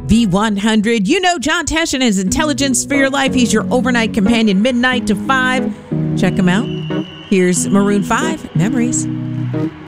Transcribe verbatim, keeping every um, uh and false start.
V one hundred. You know John Tesh and his Intelligence for Your Life. He's your overnight companion, midnight to five. Check him out. Here's Maroon five, Memories.